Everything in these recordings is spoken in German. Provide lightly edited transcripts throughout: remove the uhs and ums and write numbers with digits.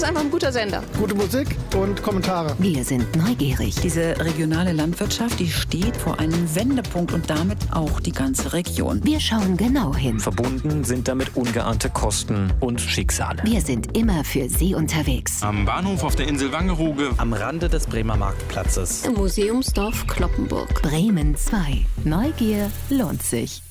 ist einfach ein guter Sender. Gute Musik und Kommentare. Wir sind neugierig. Diese regionale Landwirtschaft, die steht vor einem Wendepunkt und damit auch die ganze Region. Wir schauen genau hin. Verbunden sind damit ungeahnte Kosten und Schicksale. Wir sind immer für Sie unterwegs. Am Bahnhof auf der Insel Wangerooge. Am Rande des Bremer Marktplatzes. Im Museumsdorf Cloppenburg. Bremen 2. Neugier lohnt sich.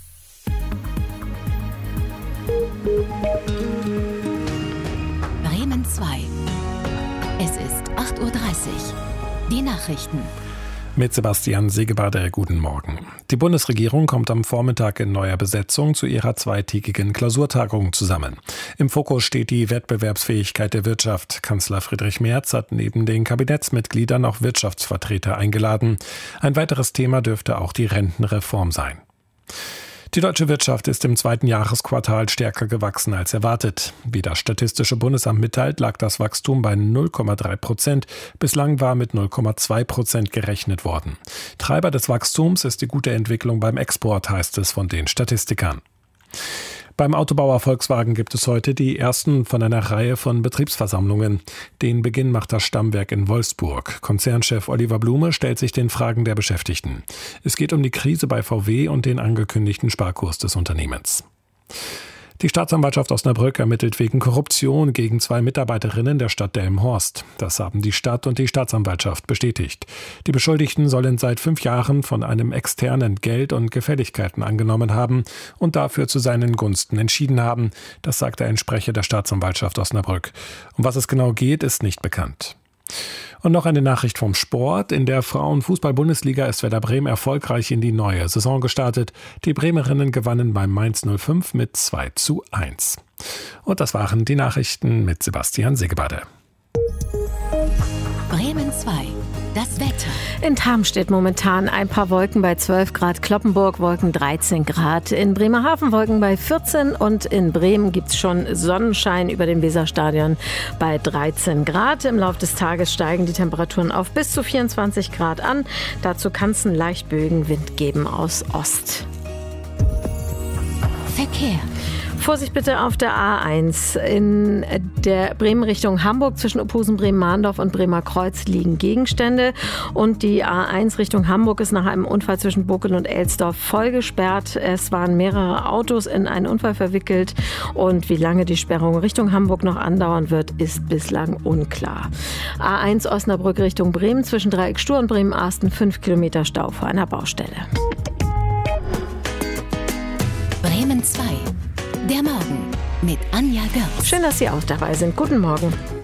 Bremen 2. Es ist 8:30 Uhr. Die Nachrichten. Mit Sebastian Segebader, guten Morgen. Die Bundesregierung kommt am Vormittag in neuer Besetzung zu ihrer zweitägigen Klausurtagung zusammen. Im Fokus steht die Wettbewerbsfähigkeit der Wirtschaft. Kanzler Friedrich Merz hat neben den Kabinettsmitgliedern auch Wirtschaftsvertreter eingeladen. Ein weiteres Thema dürfte auch die Rentenreform sein. Die deutsche Wirtschaft ist im zweiten Jahresquartal stärker gewachsen als erwartet. Wie das Statistische Bundesamt mitteilt, lag das Wachstum bei 0,3%. Bislang war mit 0,2% gerechnet worden. Treiber des Wachstums ist die gute Entwicklung beim Export, heißt es von den Statistikern. Beim Autobauer Volkswagen gibt es heute die ersten von einer Reihe von Betriebsversammlungen. Den Beginn macht das Stammwerk in Wolfsburg. Konzernchef Oliver Blume stellt sich den Fragen der Beschäftigten. Es geht um die Krise bei VW und den angekündigten Sparkurs des Unternehmens. Die Staatsanwaltschaft Osnabrück ermittelt wegen Korruption gegen 2 Mitarbeiterinnen der Stadt Delmenhorst. Das haben die Stadt und die Staatsanwaltschaft bestätigt. Die Beschuldigten sollen seit 5 Jahren von einem Externen Geld und Gefälligkeiten angenommen haben und dafür zu seinen Gunsten entschieden haben. Das sagte ein Sprecher der Staatsanwaltschaft Osnabrück. Um was es genau geht, ist nicht bekannt. Und noch eine Nachricht vom Sport. In der Frauenfußball-Bundesliga ist Werder Bremen erfolgreich in die neue Saison gestartet. Die Bremerinnen gewannen beim Mainz 05 mit 2:1. Und das waren die Nachrichten mit Sebastian Segebader. Bremen 2. Das Wetter. In Tarm steht momentan ein paar Wolken bei 12 Grad, Cloppenburg Wolken 13 Grad, in Bremerhaven Wolken bei 14 und in Bremen gibt es schon Sonnenschein über dem Weserstadion bei 13 Grad. Im Laufe des Tages steigen die Temperaturen auf bis zu 24 Grad an. Dazu kann es einen leicht böigen Wind geben aus Ost. Verkehr. Vorsicht bitte auf der A1. In der Bremen Richtung Hamburg zwischen Ophusen, Bremen-Mahndorf und Bremer Kreuz liegen Gegenstände. Und die A1 Richtung Hamburg ist nach einem Unfall zwischen Bokel und Elsdorf voll gesperrt. Es waren mehrere Autos in einen Unfall verwickelt. Und wie lange die Sperrung Richtung Hamburg noch andauern wird, ist bislang unklar. A1 Osnabrück Richtung Bremen zwischen Dreieck Stur und Bremen-Arsten 5 Kilometer Stau vor einer Baustelle. Bremen 2. Der Morgen mit Anja Görz. Schön, dass Sie auch dabei sind. Guten Morgen.